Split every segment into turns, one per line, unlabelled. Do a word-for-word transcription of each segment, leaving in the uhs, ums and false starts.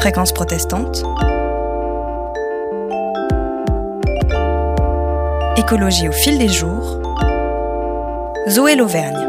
Fréquence protestante. Écologie au fil des jours. Zoé Lauvergne.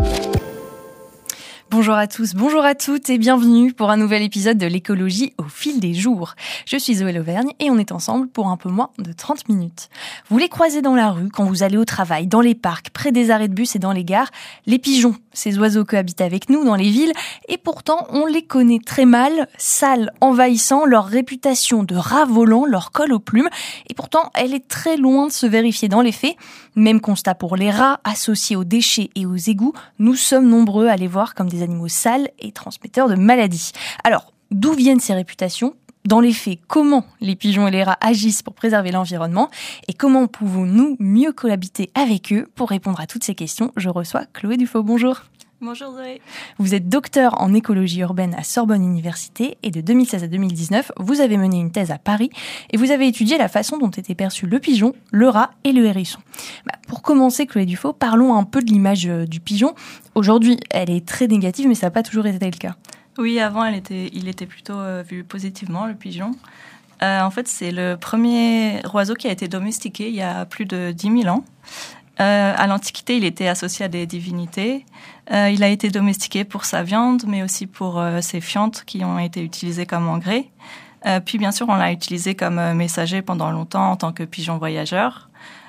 Bonjour à tous, bonjour à toutes et bienvenue pour un nouvel épisode de l'écologie au fil des jours. Je suis Zoé Lauvergne et on est ensemble pour un peu moins de trente minutes. Vous les croisez dans la rue, quand vous allez au travail, dans les parcs, près des arrêts de bus et dans les gares. Les pigeons, ces oiseaux cohabitent avec nous dans les villes et pourtant on les connaît très mal, sales, envahissants, leur réputation de rats volants leur colle aux plumes et pourtant elle est très loin de se vérifier dans les faits. Même constat pour les rats associés aux déchets et aux égouts, nous sommes nombreux à les voir comme des animaux sales et transmetteurs de maladies. Alors, d'où viennent ces réputations ? Dans les faits, comment les pigeons et les rats agissent pour préserver l'environnement et comment pouvons-nous mieux cohabiter avec eux ? Pour répondre à toutes ces questions, je reçois Chloé Dufaux. Bonjour.
Bonjour Zoé.
Vous êtes docteur en écologie urbaine à Sorbonne Université et de deux mille seize à deux mille dix-neuf, vous avez mené une thèse à Paris et vous avez étudié la façon dont étaient perçus le pigeon, le rat et le hérisson. Bah, pour commencer, Chloé Dufaux, parlons un peu de l'image du pigeon. Aujourd'hui, elle est très négative, mais ça n'a pas toujours été le cas.
Oui, avant, elle était, il était plutôt euh, vu positivement, le pigeon. Euh, en fait, c'est le premier oiseau qui a été domestiqué il y a plus de dix mille ans. Euh, à l'Antiquité, il était associé à des divinités. Euh, il a été domestiqué pour sa viande, mais aussi pour euh, ses fientes qui ont été utilisées comme engrais. Euh, puis, bien sûr, on l'a utilisé comme euh, messager pendant longtemps en tant que pigeon voyageur,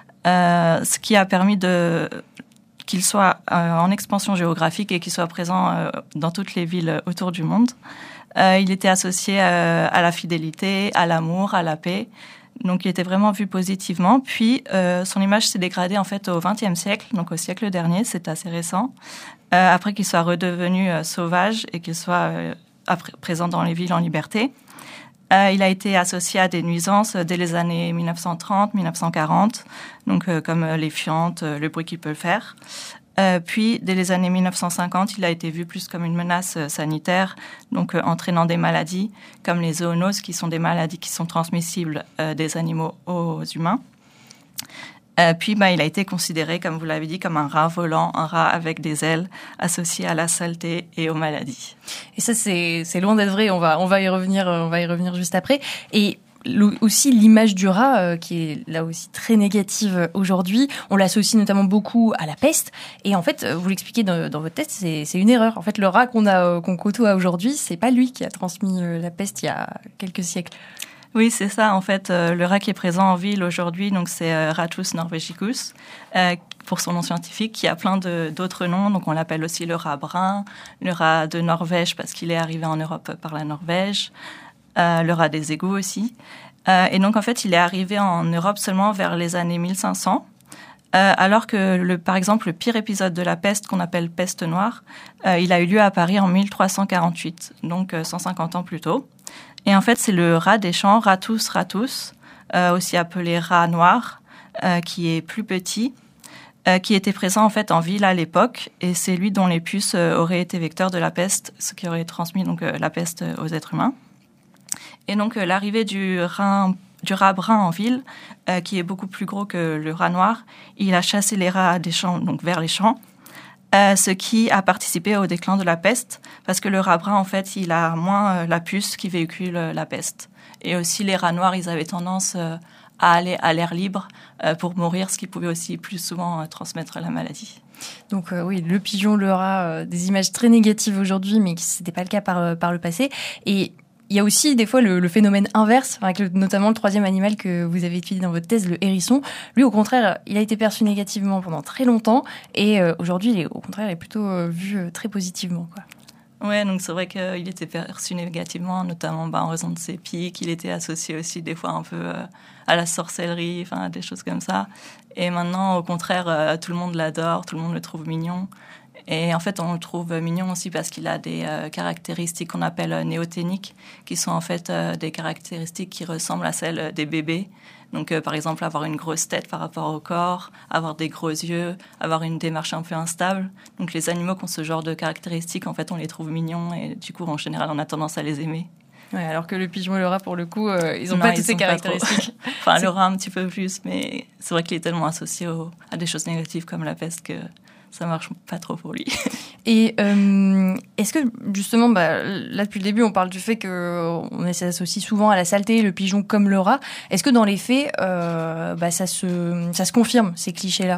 euh, ce qui a permis de, qu'il soit euh, en expansion géographique et qu'il soit présent euh, dans toutes les villes autour du monde. Euh, il était associé euh, à la fidélité, à l'amour, à la paix. Donc, il était vraiment vu positivement. Puis, euh, son image s'est dégradée en fait au vingtième siècle, donc au siècle dernier, c'est assez récent. Euh, après qu'il soit redevenu euh, sauvage et qu'il soit euh, après, présent dans les villes en liberté. Euh, il a été associé à des nuisances dès les années mille neuf cent trente, mille neuf cent quarante, donc euh, comme euh, les fientes, euh, le bruit qu'il peut faire. Euh, puis, dès les années mille neuf cent cinquante, il a été vu plus comme une menace euh, sanitaire, donc euh, entraînant des maladies comme les zoonoses, qui sont des maladies qui sont transmissibles euh, des animaux aux humains. Euh, puis, bah, il a été considéré, comme vous l'avez dit, comme un rat volant, un rat avec des ailes associé à la saleté et aux maladies.
Et ça, c'est, c'est loin d'être vrai. On va, on va y revenir, on va y revenir juste après. Et aussi l'image du rat, euh, qui est là aussi très négative aujourd'hui. On l'associe notamment beaucoup à la peste. Et en fait, vous l'expliquez dans, dans votre test, c'est, c'est une erreur. En fait, le rat qu'on a, qu'on côtoie aujourd'hui, c'est pas lui qui a transmis la peste il y a quelques siècles.
Oui, c'est ça. En fait, euh, le rat qui est présent en ville aujourd'hui, donc c'est euh, Rattus norvegicus, euh, pour son nom scientifique, qui a plein de, d'autres noms. Donc, on l'appelle aussi le rat brun, le rat de Norvège parce qu'il est arrivé en Europe par la Norvège, euh, le rat des égouts aussi. Euh, et donc, en fait, il est arrivé en Europe seulement vers les années mille cinq cents. Euh, alors que, le, par exemple, le pire épisode de la peste, qu'on appelle peste noire, euh, il a eu lieu à Paris en mille trois cent quarante-huit, donc euh, cent cinquante ans plus tôt. Et en fait, c'est le rat des champs, Rattus ratus, euh, aussi appelé rat noir, euh, qui est plus petit, euh, qui était présent en fait en ville à l'époque, et c'est lui dont les puces euh, auraient été vecteurs de la peste, ce qui aurait transmis donc euh, la peste aux êtres humains. Et donc euh, l'arrivée du rat, du rat brun en ville, euh, qui est beaucoup plus gros que le rat noir, il a chassé les rats des champs donc vers les champs. Euh, ce qui a participé au déclin de la peste, parce que le rat brun, en fait, il a moins euh, la puce qui véhicule euh, la peste. Et aussi, les rats noirs, ils avaient tendance euh, à aller à l'air libre euh, pour mourir, ce qui pouvait aussi plus souvent euh, transmettre la maladie.
Donc euh, oui, le pigeon, le rat, euh, des images très négatives aujourd'hui, mais ce n'était pas le cas par, euh, par le passé. Et il y a aussi des fois le, le phénomène inverse, avec le, notamment le troisième animal que vous avez étudié dans votre thèse, le hérisson. Lui, au contraire, il a été perçu négativement pendant très longtemps et euh, aujourd'hui, il est, au contraire, il est plutôt euh, vu euh, très positivement, quoi.
Ouais, donc c'est vrai qu'il était perçu négativement, notamment bah, en raison de ses pics. Il était associé aussi des fois un peu euh, à la sorcellerie, enfin des choses comme ça. Et maintenant, au contraire, euh, tout le monde l'adore, tout le monde le trouve mignon. Et en fait, on le trouve mignon aussi parce qu'il a des euh, caractéristiques qu'on appelle euh, néoténiques, qui sont en fait euh, des caractéristiques qui ressemblent à celles des bébés. Donc, euh, par exemple, avoir une grosse tête par rapport au corps, avoir des gros yeux, avoir une démarche un peu instable. Donc, les animaux qui ont ce genre de caractéristiques, en fait, on les trouve mignons et du coup, en général, on a tendance à les aimer.
Ouais, alors que le pigeon et le rat, pour le coup, euh, ils n'ont
non,
pas
ils
toutes ces caractéristiques.
Enfin, c'est... le rat un petit peu plus, mais c'est vrai qu'il est tellement associé au... à des choses négatives comme la peste que ça marche pas trop pour lui.
Et euh, est-ce que justement, bah, là depuis le début, on parle du fait qu'on s'associe souvent à la saleté, le pigeon comme le rat. Est-ce que dans les faits, euh, bah, ça se ça se confirme ces clichés-là?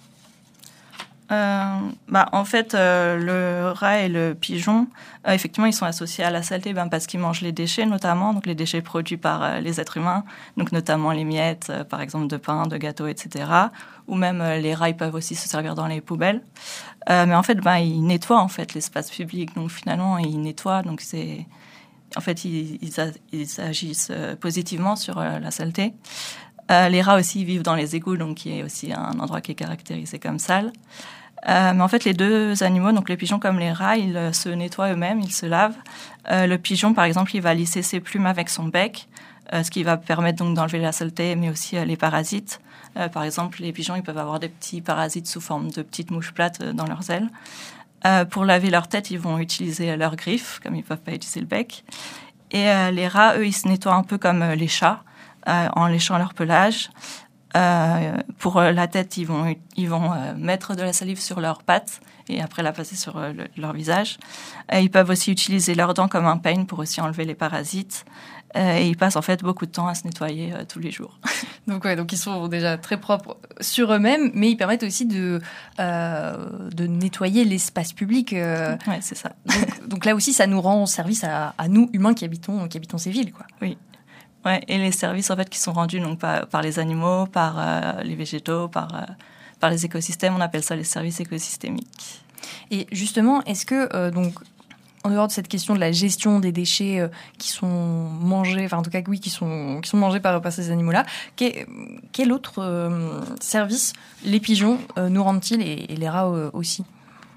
Euh, bah, en fait, euh, le rat et le pigeon, euh, effectivement, ils sont associés à la saleté ben, parce qu'ils mangent les déchets, notamment, donc les déchets produits par euh, les êtres humains, donc notamment les miettes, euh, par exemple, de pain, de gâteaux, et cetera. Ou même euh, les rats, ils peuvent aussi se servir dans les poubelles. Euh, mais en fait, ben, ils nettoient en fait l'espace public, donc finalement, ils nettoient. Donc c'est, en fait, ils, ils, a, ils agissent euh, positivement sur euh, la saleté. Euh, les rats aussi vivent dans les égouts, donc qui est aussi un endroit qui est caractérisé comme sale. Euh, mais en fait, les deux animaux, donc les pigeons comme les rats, ils euh, se nettoient eux-mêmes, ils se lavent. Euh, le pigeon, par exemple, il va lisser ses plumes avec son bec, euh, ce qui va permettre donc d'enlever la saleté, mais aussi euh, les parasites. Euh, par exemple, les pigeons, ils peuvent avoir des petits parasites sous forme de petites mouches plates euh, dans leurs ailes. Euh, pour laver leur tête, ils vont utiliser leurs griffes, comme ils ne peuvent pas utiliser le bec. Et euh, les rats, eux, ils se nettoient un peu comme euh, les chats, euh, en léchant leur pelage. Euh, pour la tête, ils vont, ils vont euh, mettre de la salive sur leurs pattes et après la passer sur euh, le, leur visage. Euh, ils peuvent aussi utiliser leurs dents comme un peigne pour aussi enlever les parasites. Euh, et ils passent en fait beaucoup de temps à se nettoyer euh, tous les jours.
Donc ouais, donc ils sont déjà très propres sur eux-mêmes, mais ils permettent aussi de euh, de nettoyer l'espace public. Euh,
ouais, c'est ça.
Donc, donc là aussi, ça nous rend service à, à nous humains qui habitons qui habitons ces villes, quoi.
Oui. Ouais, et les services en fait qui sont rendus donc par, par les animaux, par euh, les végétaux, par euh, par les écosystèmes, on appelle ça les services écosystémiques.
Et justement, est-ce que euh, donc en dehors de cette question de la gestion des déchets euh, qui sont mangés, enfin en tout cas oui, qui sont qui sont mangés par, par ces animaux-là, quel, quel autre euh, service les pigeons euh, nous rendent-ils et, et les rats euh, aussi?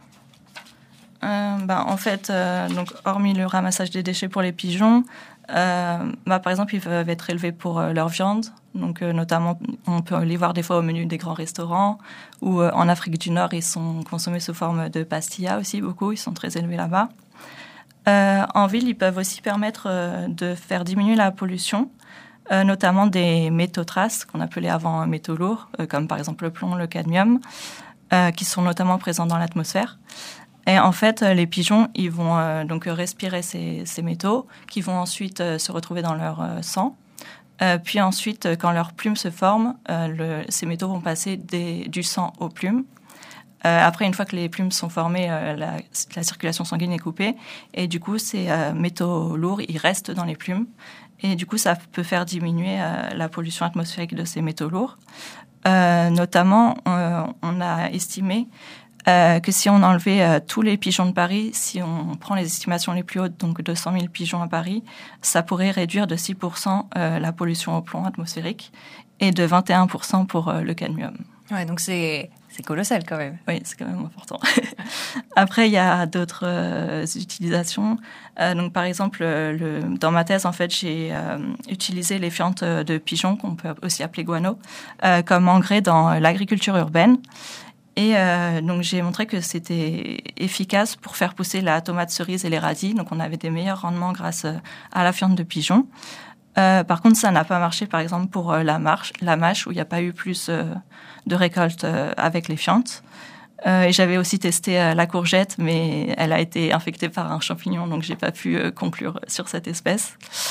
Euh, ben, en fait, euh, donc, hormis le ramassage des déchets pour les pigeons, euh, bah, par exemple, ils peuvent être élevés pour euh, leur viande. Donc, euh, notamment, on peut les voir des fois au menu des grands restaurants. Ou euh, en Afrique du Nord, ils sont consommés sous forme de pastillas aussi, beaucoup. Ils sont très élevés là-bas. Euh, en ville, ils peuvent aussi permettre euh, de faire diminuer la pollution, euh, notamment des métaux traces, qu'on appelait avant métaux lourds, euh, comme par exemple le plomb, le cadmium, euh, qui sont notamment présents dans l'atmosphère. Et en fait, les pigeons, ils vont euh, donc respirer ces, ces métaux qui vont ensuite euh, se retrouver dans leur euh, sang. Euh, puis ensuite, quand leurs plumes se forment, euh, le, ces métaux vont passer des, du sang aux plumes. Euh, après, une fois que les plumes sont formées, euh, la, la circulation sanguine est coupée. Et du coup, ces euh, métaux lourds, ils restent dans les plumes. Et du coup, ça peut faire diminuer euh, la pollution atmosphérique de ces métaux lourds. Euh, notamment, euh, on a estimé Euh, que si on enlevait euh, tous les pigeons de Paris, si on prend les estimations les plus hautes, donc deux cent mille pigeons à Paris, ça pourrait réduire de six pour cent euh, la pollution au plomb atmosphérique et de vingt et un pour cent pour euh, le cadmium.
Ouais, donc c'est, c'est colossal quand même.
Oui, c'est quand même important. Après, il y a d'autres euh, utilisations. Euh, donc, par exemple, le, dans ma thèse, en fait, j'ai euh, utilisé les fientes de pigeons, qu'on peut aussi appeler guano, euh, comme engrais dans l'agriculture urbaine. Et euh, donc, j'ai montré que c'était efficace pour faire pousser la tomate cerise et les radis. Donc, on avait des meilleurs rendements grâce à la fiente de pigeon. Euh, par contre, ça n'a pas marché, par exemple, pour la, marche, la mâche, où il n'y a pas eu plus euh, de récolte euh, avec les fientes. Euh, et j'avais aussi testé euh, la courgette, mais elle a été infectée par un champignon, donc j'ai pas pu euh, conclure sur cette espèce.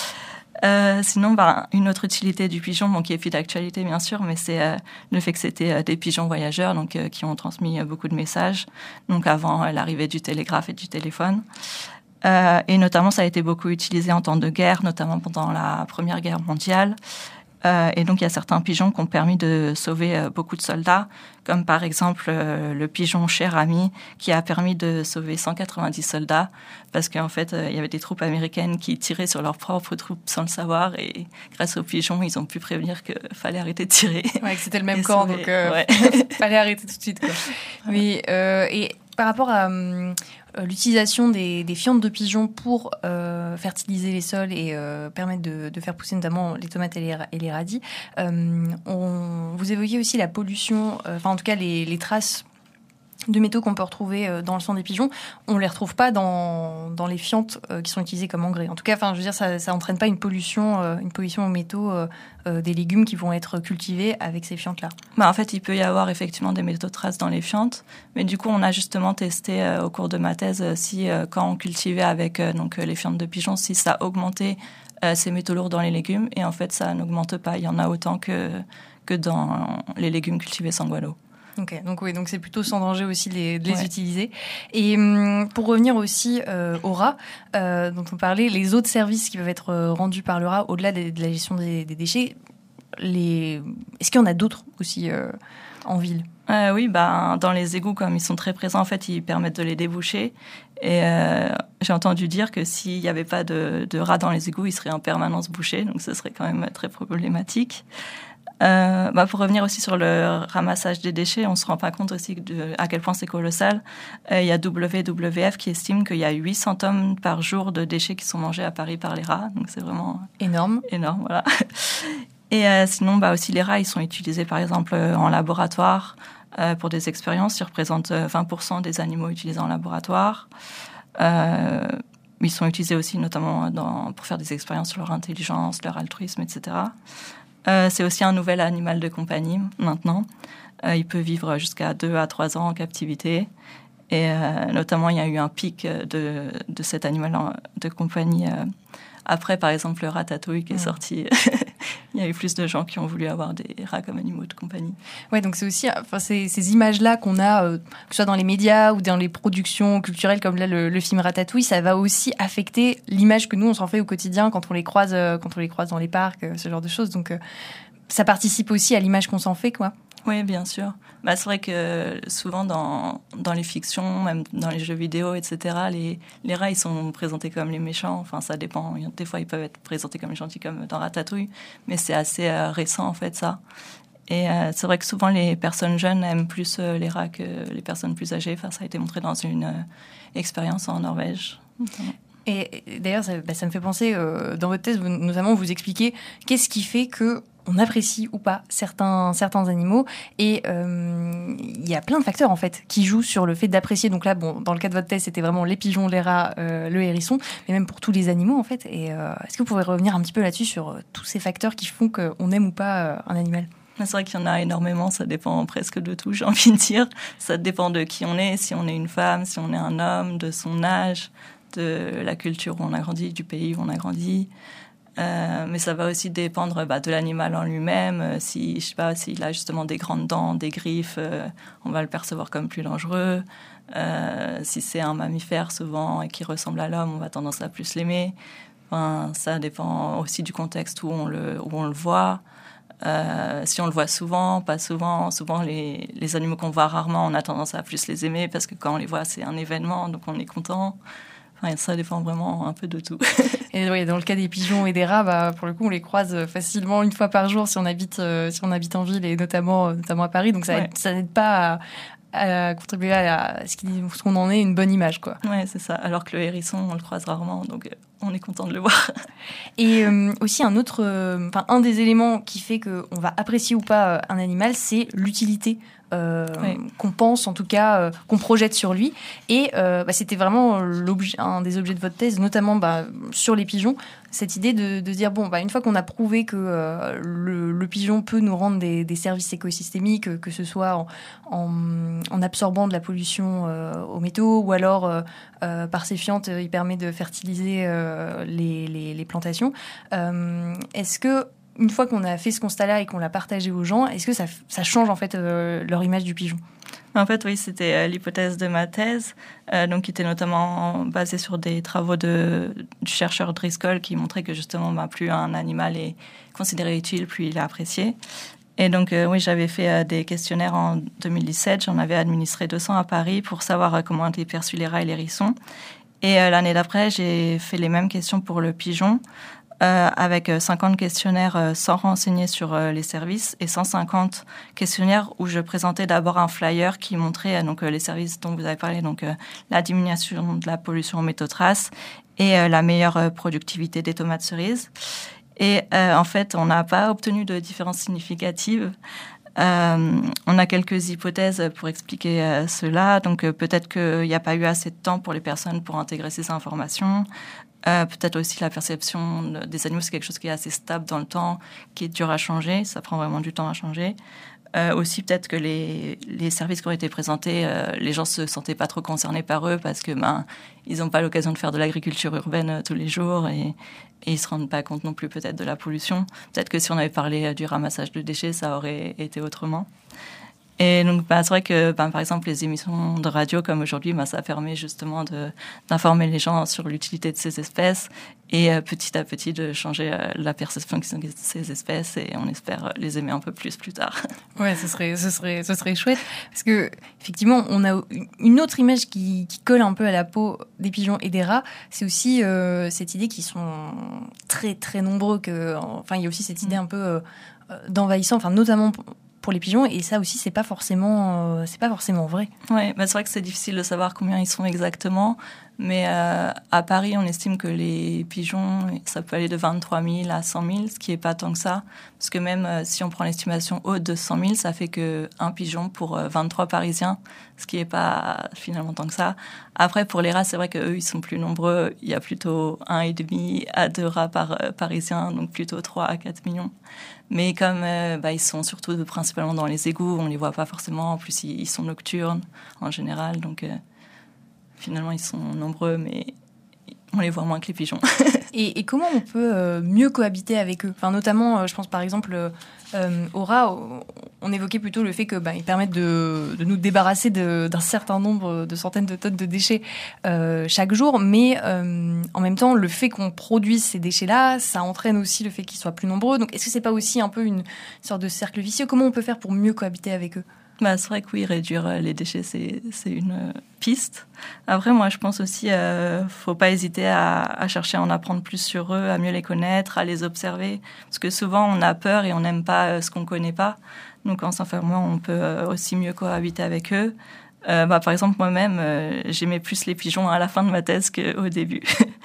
Euh, sinon, bah, une autre utilité du pigeon, bon, qui est plus d'actualité bien sûr, mais c'est euh, le fait que c'était euh, des pigeons voyageurs, donc euh, qui ont transmis euh, beaucoup de messages, donc avant euh, l'arrivée du télégraphe et du téléphone. Euh, et notamment, ça a été beaucoup utilisé en temps de guerre, notamment pendant la Première Guerre mondiale. Euh, et donc, il y a certains pigeons qui ont permis de sauver euh, beaucoup de soldats, comme par exemple euh, le pigeon Cher Ami, qui a permis de sauver cent quatre-vingt-dix soldats, parce qu'en fait, euh, il y avait des troupes américaines qui tiraient sur leurs propres troupes sans le savoir, et grâce aux pigeons, ils ont pu prévenir qu'il fallait arrêter de tirer.
Ouais, que c'était le même camp,
sauver.
donc euh,
ouais.
fallait arrêter tout de suite, quoi. Mais, euh, et par rapport à euh, l'utilisation des, des fientes de pigeons pour euh, fertiliser les sols et euh, permettre de, de faire pousser notamment les tomates et les, et les radis, euh, on, vous évoquiez aussi la pollution, enfin euh, en tout cas les, les traces de métaux qu'on peut retrouver dans le sang des pigeons, on ne les retrouve pas dans, dans les fientes euh, qui sont utilisées comme engrais. En tout cas, enfin, je veux dire, ça n'entraîne pas une pollution, euh, une pollution aux métaux euh, euh, des légumes qui vont être cultivés avec ces fientes-là.
Bah, en fait, il peut y avoir effectivement des métaux traces dans les fientes, mais du coup, on a justement testé euh, au cours de ma thèse si, euh, quand on cultivait avec euh, donc, les fientes de pigeons, si ça augmentait euh, ces métaux lourds dans les légumes, et en fait, ça n'augmente pas. Il y en a autant que, que dans les légumes cultivés sans guano.
Ok, donc oui, donc c'est plutôt sans danger aussi de les, de les ouais. utiliser. Et hum, pour revenir aussi euh, au rat, euh, dont on parlait, les autres services qui peuvent être rendus par le rat, au-delà de, de la gestion des, des déchets, les... est-ce qu'il y en a d'autres aussi euh, en ville ?
euh, Oui, bah, dans les égouts, comme ils sont très présents, en fait, ils permettent de les déboucher. Et euh, j'ai entendu dire que s'il n'y avait pas de, de rats dans les égouts, ils seraient en permanence bouchés, donc ce serait quand même très problématique. Euh, bah pour revenir aussi sur le ramassage des déchets, on se rend pas compte aussi de, à quel point c'est colossal. Euh, il y a W W F qui estime qu'il y a huit cents tonnes par jour de déchets qui sont mangés à Paris par les rats, donc c'est vraiment
énorme.
Énorme, voilà. Et euh, sinon, bah aussi les rats, ils sont utilisés par exemple en laboratoire euh, pour des expériences. Ils représentent vingt pour cent des animaux utilisés en laboratoire. Euh, ils sont utilisés aussi notamment dans, pour faire des expériences sur leur intelligence, leur altruisme, et cetera. Euh, c'est aussi un nouvel animal de compagnie maintenant. Euh, il peut vivre jusqu'à deux à trois ans en captivité. Et euh, notamment, il y a eu un pic de, de cet animal de compagnie. Euh, après, par exemple, le Ratatouille qui est mmh. sorti. Il y a eu plus de gens qui ont voulu avoir des rats comme animaux de compagnie.
Ouais, donc c'est aussi enfin, ces, ces images-là qu'on a, euh, que ce soit dans les médias ou dans les productions culturelles comme là le, le film Ratatouille, ça va aussi affecter l'image que nous on s'en fait au quotidien quand on les croise, euh, quand on les croise dans les parcs, euh, ce genre de choses. Donc euh, ça participe aussi à l'image qu'on s'en fait, quoi.
Oui, bien sûr. Bah, c'est vrai que souvent dans, dans les fictions, même dans les jeux vidéo, et cetera, les, les rats, ils sont présentés comme les méchants. Enfin, ça dépend. Des fois, ils peuvent être présentés comme les gentils, comme dans Ratatouille. Mais c'est assez euh, récent, en fait, ça. Et euh, c'est vrai que souvent, les personnes jeunes aiment plus euh, les rats que les personnes plus âgées. Enfin, ça a été montré dans une euh, expérience en Norvège, notamment.
Et, et d'ailleurs, ça, bah, ça me fait penser, euh, dans votre thèse, vous, notamment, vous expliquez qu'est-ce qui fait que on apprécie ou pas certains, certains animaux. Et euh, il y a plein de facteurs, en fait, qui jouent sur le fait d'apprécier. Donc là, bon, dans le cas de votre thèse, c'était vraiment les pigeons, les rats, euh, le hérisson, mais même pour tous les animaux, en fait. Et euh, est-ce que vous pouvez revenir un petit peu là-dessus, sur euh, tous ces facteurs qui font qu'on aime ou pas euh, un animal ?
C'est vrai qu'il y en a énormément, ça dépend presque de tout, j'ai envie de dire. Ça dépend de qui on est, si on est une femme, si on est un homme, de son âge, de la culture où on a grandi, du pays où on a grandi. Euh, mais ça va aussi dépendre bah, de l'animal en lui-même. Euh, si, je sais pas, s'il a justement des grandes dents, des griffes, euh, on va le percevoir comme plus dangereux. Euh, si c'est un mammifère souvent et qui ressemble à l'homme, on va tendance à plus l'aimer. Enfin, ça dépend aussi du contexte où on le, où on le voit. Euh, si on le voit souvent, pas souvent. Souvent, les, les animaux qu'on voit rarement, on a tendance à plus les aimer parce que quand on les voit, c'est un événement, donc on est content. Enfin, ça dépend vraiment un peu de tout.
Et oui, dans le cas des pigeons et des rats, bah, pour le coup, on les croise facilement une fois par jour si on habite, euh, si on habite en ville et notamment, notamment à Paris. Donc ça, ouais. ça n'aide pas à, à contribuer à ce qu'on en ait une bonne image, quoi.
Ouais, c'est ça. Alors que le hérisson, on le croise rarement, donc on est content de le voir.
Et euh, aussi un autre, euh, enfin un des éléments qui fait qu'on va apprécier ou pas un animal, c'est l'utilité. Euh, oui. qu'on pense, en tout cas, euh, qu'on projette sur lui. Et euh, bah, c'était vraiment un des objets de votre thèse, notamment bah, sur les pigeons, cette idée de, de dire, bon, bah, une fois qu'on a prouvé que euh, le, le pigeon peut nous rendre des, des services écosystémiques, que ce soit en, en, en absorbant de la pollution euh, aux métaux, ou alors euh, euh, par ses fientes, il permet de fertiliser euh, les, les, les plantations. Euh, est-ce que une fois qu'on a fait ce constat-là et qu'on l'a partagé aux gens, est-ce que ça, ça change en fait euh, leur image du pigeon ?
En fait, oui, c'était euh, l'hypothèse de ma thèse, euh, donc qui était notamment basée sur des travaux de, du chercheur Driscoll qui montrait que justement, bah, plus un animal est considéré utile, plus il est apprécié. Et donc, euh, oui, j'avais fait euh, des questionnaires en deux mille dix-sept, j'en avais administré deux cents à Paris pour savoir euh, comment étaient perçus les rats et les hérissons. Et euh, l'année d'après, j'ai fait les mêmes questions pour le pigeon. Euh, avec cinquante questionnaires euh, sans renseigner sur euh, les services et cent cinquante questionnaires où je présentais d'abord un flyer qui montrait euh, donc, euh, les services dont vous avez parlé, donc euh, la diminution de la pollution aux métaux traces et euh, la meilleure euh, productivité des tomates cerises. Et euh, en fait, on n'a pas obtenu de différence significative. Euh, on a quelques hypothèses pour expliquer euh, cela. Donc euh, peut-être qu'il n'y a pas eu assez de temps pour les personnes pour intégrer ces informations. Euh, peut-être aussi la perception des animaux, c'est quelque chose qui est assez stable dans le temps, qui est dur à changer. Ça prend vraiment du temps à changer. Euh, aussi, peut-être que les, les services qui ont été présentés, euh, les gens se sentaient pas trop concernés par eux parce que ben ils n'ont pas l'occasion de faire de l'agriculture urbaine euh, tous les jours et, et ils se rendent pas compte non plus peut-être de la pollution. Peut-être que si on avait parlé euh, du ramassage de déchets, ça aurait été autrement. Et donc, bah, c'est vrai que, bah, par exemple, les émissions de radio comme aujourd'hui, bah, ça permet justement de, d'informer les gens sur l'utilité de ces espèces et euh, petit à petit de changer euh, la perception de ces espèces et on espère les aimer un peu plus plus tard.
Ouais, ce serait, ce serait, ce serait chouette parce que effectivement, on a une autre image qui, qui colle un peu à la peau des pigeons et des rats. C'est aussi euh, cette idée qu'ils sont très très nombreux. Que, enfin, il y a aussi cette idée un peu euh, d'envahissant, enfin notamment pour les pigeons, et ça aussi c'est pas forcément euh, c'est pas forcément vrai.
Ouais, bah c'est vrai que c'est difficile de savoir combien ils sont exactement, mais euh, à Paris on estime que les pigeons ça peut aller de vingt-trois mille à cent mille, ce qui est pas tant que ça, parce que même euh, si on prend l'estimation haute de cent mille, ça fait que un pigeon pour euh, vingt-trois Parisiens, ce qui est pas finalement tant que ça. Après pour les rats c'est vrai que eux ils sont plus nombreux, il y a plutôt un et demi à deux rats par euh, Parisien, donc plutôt trois à quatre millions. Mais comme euh, bah, ils sont surtout principalement dans les égouts, on les voit pas forcément. En plus, ils, ils sont nocturnes en général, donc euh, finalement ils sont nombreux, mais on les voit moins que les pigeons.
et, et comment on peut euh, mieux cohabiter avec eux ? Enfin, notamment, euh, je pense par exemple euh, aux rats. On évoquait plutôt le fait que bah, ils permettent de, de nous débarrasser de, d'un certain nombre de centaines de tonnes de déchets euh, chaque jour, mais euh, en même temps, le fait qu'on produise ces déchets-là, ça entraîne aussi le fait qu'ils soient plus nombreux. Donc, est-ce que c'est pas aussi un peu une sorte de cercle vicieux ? Comment on peut faire pour mieux cohabiter avec eux ?
Bah, c'est vrai que oui, réduire les déchets, c'est, c'est une piste. Après, moi, je pense aussi, euh, faut pas hésiter à, à chercher à en apprendre plus sur eux, à mieux les connaître, à les observer. Parce que souvent, on a peur et on n'aime pas ce qu'on connaît pas. Donc, en s'informant, on peut aussi mieux cohabiter avec eux. Euh, bah, par exemple, moi-même, euh, j'aimais plus les pigeons à la fin de ma thèse qu'au début.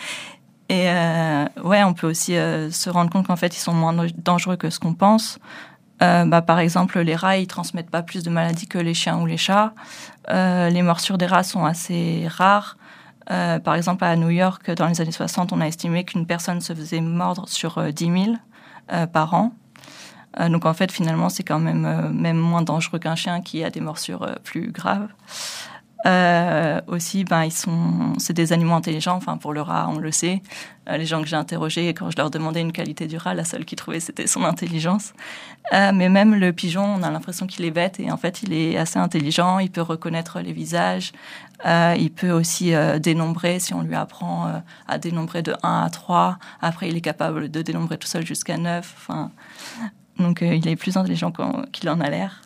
Et euh, ouais, on peut aussi euh, se rendre compte qu'en fait, ils sont moins dangereux que ce qu'on pense. Euh, bah, par exemple, les rats, ils transmettent pas plus de maladies que les chiens ou les chats. Euh, les morsures des rats sont assez rares. Euh, par exemple, à New York, dans les années soixante, on a estimé qu'une personne se faisait mordre sur euh, dix mille euh, par an. Euh, donc, en fait, finalement, c'est quand même, euh, même moins dangereux qu'un chien qui a des morsures euh, plus graves. Euh, aussi, ben, ils sont, c'est des animaux intelligents. Enfin, pour le rat, on le sait. Euh, les gens que j'ai interrogés, quand je leur demandais une qualité du rat, la seule qu'ils trouvaient, c'était son intelligence. Euh, mais même le pigeon, on a l'impression qu'il est bête et en fait, il est assez intelligent. Il peut reconnaître les visages. Euh, il peut aussi euh, dénombrer si on lui apprend euh, à dénombrer de un à trois. Après, il est capable de dénombrer tout seul jusqu'à neuf. Enfin, donc, euh, il est plus intelligent qu'il en a l'air.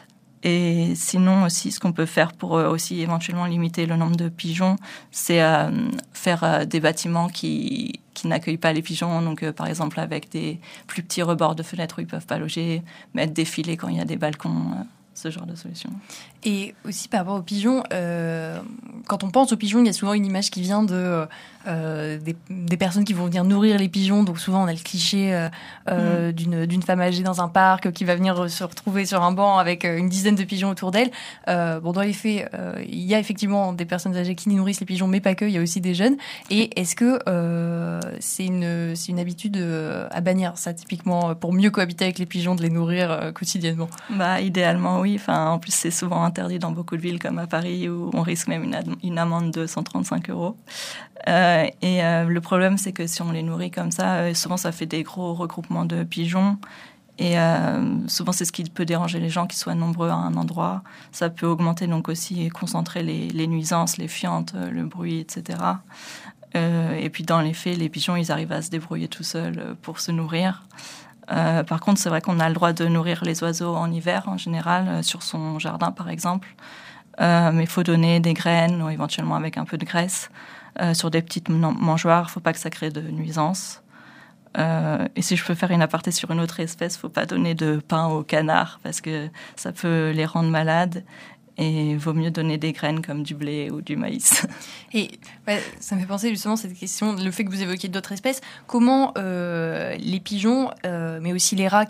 Et sinon aussi, ce qu'on peut faire pour euh, aussi éventuellement limiter le nombre de pigeons, c'est euh, faire euh, des bâtiments qui, qui n'accueillent pas les pigeons. Donc, euh, par exemple, avec des plus petits rebords de fenêtres où ils ne peuvent pas loger, mettre des filets quand il y a des balcons, euh, ce genre de solution.
Et aussi par rapport aux pigeons, euh, quand on pense aux pigeons, il y a souvent une image qui vient de euh, des, des personnes qui vont venir nourrir les pigeons. Donc souvent on a le cliché euh, euh, mmh. d'une, d'une femme âgée dans un parc qui va venir se retrouver sur un banc avec une dizaine de pigeons autour d'elle. Euh, bon, dans les faits, euh, il y a effectivement des personnes âgées qui nourrissent les pigeons, mais pas que. Il y a aussi des jeunes. Et est-ce que euh, c'est une c'est une habitude euh, à bannir ça typiquement pour mieux cohabiter avec les pigeons, de les nourrir euh, quotidiennement?
Bah idéalement oui. Enfin en plus c'est souvent interdit dans beaucoup de villes comme à Paris où on risque même une, ad- une amende de cent trente-cinq euros. Euh, et euh, le problème, c'est que si on les nourrit comme ça, euh, souvent ça fait des gros regroupements de pigeons. Et euh, souvent, c'est ce qui peut déranger les gens, qu'ils soient nombreux à un endroit. Ça peut augmenter donc aussi et concentrer les, les nuisances, les fientes, le bruit, et cetera. Euh, et puis dans les faits, les pigeons, ils arrivent à se débrouiller tout seuls pour se nourrir. Euh, par contre, c'est vrai qu'on a le droit de nourrir les oiseaux en hiver, en général, euh, sur son jardin, par exemple. Euh, mais il faut donner des graines, ou éventuellement avec un peu de graisse, euh, sur des petites mangeoires. Il ne faut pas que ça crée de nuisances. Euh, et si je peux faire une aparté sur une autre espèce, il ne faut pas donner de pain aux canards, parce que ça peut les rendre malades. Et il vaut mieux donner des graines comme du blé ou du maïs.
Et ouais, ça me fait penser justement cette question, le fait que vous évoquiez d'autres espèces. Comment euh, les pigeons, euh, mais aussi les rats qui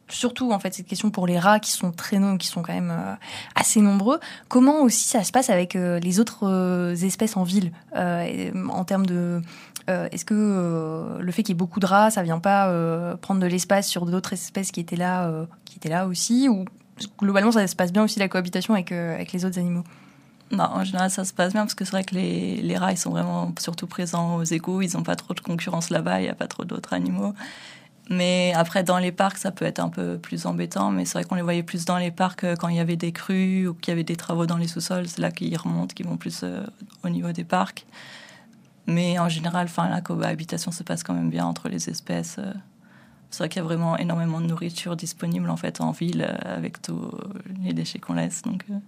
surtout en fait cette question pour les rats qui sont très no- qui sont quand même euh, assez nombreux. Comment aussi ça se passe avec euh, les autres euh, espèces en ville euh, et, en termes de euh, est-ce que euh, le fait qu'il y ait beaucoup de rats, ça vient pas euh, prendre de l'espace sur d'autres espèces qui étaient là, euh, qui étaient là aussi, ou globalement ça se passe bien aussi la cohabitation avec euh, avec les autres animaux?
Non, en général, ça se passe bien parce que c'est vrai que les, les rats, ils sont vraiment surtout présents aux égouts. Ils n'ont pas trop de concurrence là-bas. Il n'y a pas trop d'autres animaux. Mais après, dans les parcs, ça peut être un peu plus embêtant. Mais c'est vrai qu'on les voyait plus dans les parcs quand il y avait des crues ou qu'il y avait des travaux dans les sous-sols. C'est là qu'ils remontent, qu'ils vont plus euh, au niveau des parcs. Mais en général, enfin, la cohabitation se passe quand même bien entre les espèces. C'est vrai qu'il y a vraiment énormément de nourriture disponible en fait en ville avec tous les déchets qu'on laisse. Donc, euh...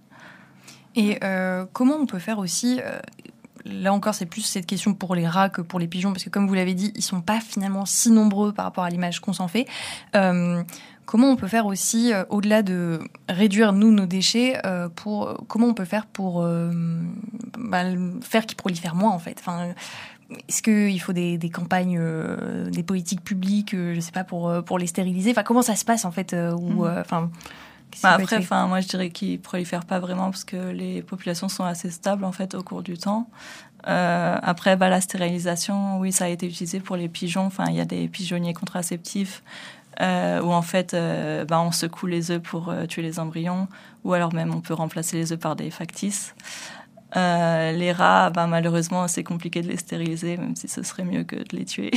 Et euh, comment on peut faire aussi euh, là encore, c'est plus cette question pour les rats que pour les pigeons, parce que comme vous l'avez dit, ils sont pas finalement si nombreux par rapport à l'image qu'on s'en fait. Euh, comment on peut faire aussi, euh, au-delà de réduire, nous, nos déchets, euh, pour, comment on peut faire pour euh, bah, faire qu'ils prolifèrent moins, en fait? Enfin, est-ce qu'il faut des, des campagnes, euh, des politiques publiques, euh, je sais pas, pour, pour les stériliser? Enfin, comment ça se passe, en fait euh, ou, euh, enfin,
Bah après, enfin, moi je dirais qu'ils prolifèrent pas vraiment parce que les populations sont assez stables en fait au cours du temps. Euh, après, bah, la stérilisation, oui, ça a été utilisé pour les pigeons. Enfin, il y a des pigeonniers contraceptifs euh, où en fait, euh, bah, on secoue les œufs pour euh, tuer les embryons, ou alors même on peut remplacer les œufs par des factices. Euh, les rats, bah, malheureusement, c'est compliqué de les stériliser, même si ce serait mieux que de les tuer.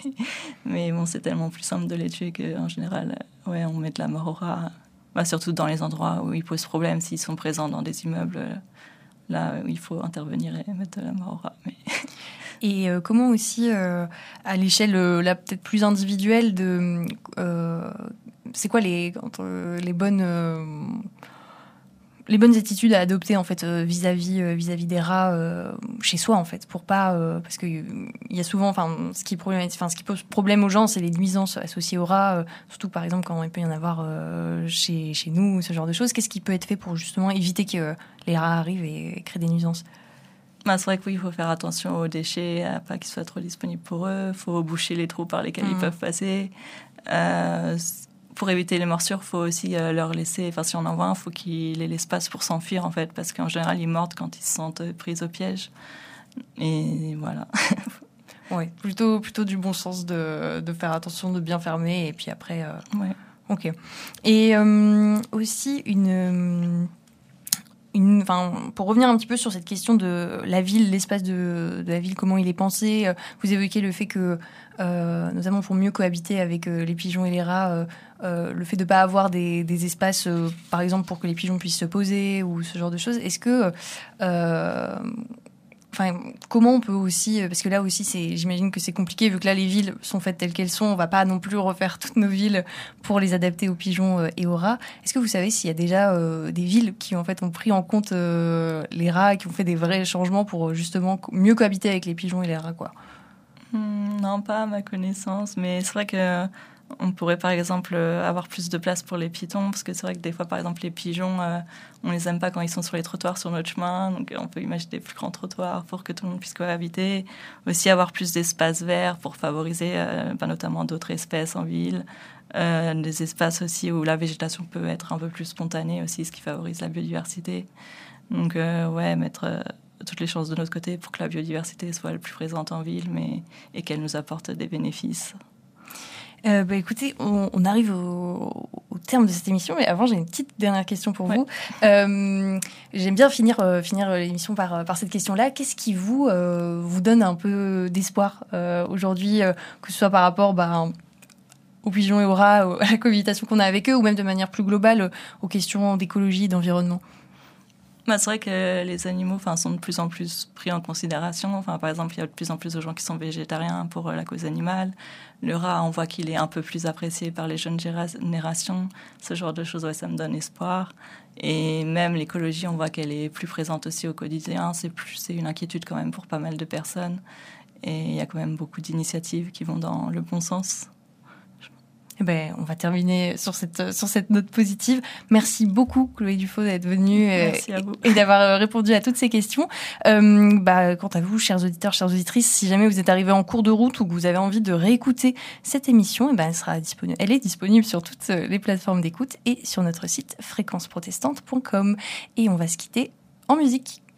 Mais bon, c'est tellement plus simple de les tuer qu'en général, ouais, on met de la mort aux rats. Bah, surtout dans les endroits où ils posent problème, s'ils sont présents dans des immeubles, là, il faut intervenir et mettre de la mort aux rats. Mais...
Et euh, comment aussi, euh, à l'échelle euh, là peut-être plus individuelle, de, euh, c'est quoi les, entre, les bonnes... Euh, les bonnes attitudes à adopter en fait euh, vis-à-vis euh, vis-à-vis des rats euh, chez soi en fait, pour pas euh, parce que il y a souvent, enfin ce qui enfin ce qui pose problème aux gens, c'est les nuisances associées aux rats, euh, surtout par exemple quand il peut y en avoir euh, chez chez nous, ce genre de choses. Qu'est-ce qui peut être fait pour justement éviter que euh, les rats arrivent et, et créent des nuisances?
Bah, c'est vrai que oui, il faut faire attention aux déchets, à pas qu'ils soient trop disponibles pour eux. Il faut boucher les trous par lesquels mmh. ils peuvent passer. Euh, Pour éviter les morsures, il faut aussi euh, leur laisser... Enfin, si on en voit un, il faut qu'ils aient l'espace pour s'enfuir, en fait, parce qu'en général, ils mordent quand ils se sentent pris au piège. Et voilà.
Oui, plutôt, plutôt du bon sens de, de faire attention, de bien fermer, et puis après... Euh...
Ouais.
Ok. Et euh, aussi, une... Une, enfin, pour revenir un petit peu sur cette question de la ville, l'espace de, de la ville, comment il est pensé, vous évoquez le fait que, euh, notamment pour mieux cohabiter avec euh, les pigeons et les rats, euh, euh, le fait de ne pas avoir des, des espaces, euh, par exemple, pour que les pigeons puissent se poser ou ce genre de choses. Est-ce que... Euh, Enfin, comment on peut aussi, parce que là aussi, c'est, j'imagine que c'est compliqué, vu que là, les villes sont faites telles qu'elles sont, on va pas non plus refaire toutes nos villes pour les adapter aux pigeons et aux rats. Est-ce que vous savez s'il y a déjà euh, des villes qui, en fait, ont pris en compte euh, les rats, qui ont fait des vrais changements pour, justement, mieux cohabiter avec les pigeons et les rats, quoi?
Hum, non, pas à ma connaissance, mais c'est vrai que on pourrait par exemple avoir plus de place pour les pitons, parce que c'est vrai que des fois, par exemple, les pigeons, euh, on les aime pas quand ils sont sur les trottoirs sur notre chemin, donc on peut imaginer des plus grands trottoirs pour que tout le monde puisse cohabiter. Aussi avoir plus d'espaces verts pour favoriser euh, bah, notamment d'autres espèces en ville. Euh, des espaces aussi où la végétation peut être un peu plus spontanée aussi, ce qui favorise la biodiversité. Donc euh, ouais, mettre... Euh, toutes les chances de notre côté pour que la biodiversité soit la plus présente en ville, mais, et qu'elle nous apporte des bénéfices.
Euh, bah, écoutez, on, on arrive au, au terme de cette émission, mais avant j'ai une petite dernière question pour ouais. vous. Euh, j'aime bien finir, euh, finir l'émission par, par cette question-là. Qu'est-ce qui vous, euh, vous donne un peu d'espoir euh, aujourd'hui, euh, que ce soit par rapport bah, aux pigeons et aux rats, à la cohabitation qu'on a avec eux, ou même de manière plus globale aux questions d'écologie et d'environnement?
Bah, c'est vrai que les animaux enfin, sont de plus en plus pris en considération. Enfin, par exemple, il y a de plus en plus de gens qui sont végétariens pour la cause animale. Le rat, on voit qu'il est un peu plus apprécié par les jeunes générations. Ce genre de choses, ouais, ça me donne espoir. Et même l'écologie, on voit qu'elle est plus présente aussi au quotidien. C'est, plus, c'est une inquiétude quand même pour pas mal de personnes. Et il y a quand même beaucoup d'initiatives qui vont dans le bon sens.
Eh ben, on va terminer sur cette, sur cette note positive. Merci beaucoup, Chloé Dufaux, d'être venue euh,
Merci à vous.
et d'avoir répondu à toutes ces questions. Euh, bah, quant à vous, chers auditeurs, chères auditrices, si jamais vous êtes arrivés en cours de route ou que vous avez envie de réécouter cette émission, eh ben, elle sera disponible. Elle est disponible sur toutes les plateformes d'écoute et sur notre site fréquence protestante point com. Et on va se quitter en musique.